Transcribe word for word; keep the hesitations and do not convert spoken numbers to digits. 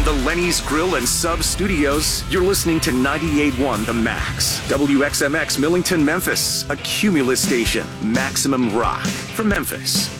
the Lenny's Grill and Sub Studios, you're listening to ninety-eight point one The Max. W X M X Millington, Memphis, a Cumulus station. Maximum rock from Memphis.